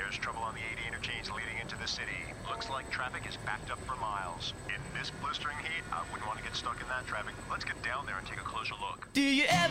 There's trouble on the 80 interchange leading into the city. Looks like traffic is backed up for miles. In this blistering heat, I wouldn't want to get stuck in that traffic. Let's get down there and take a closer look. Do you ever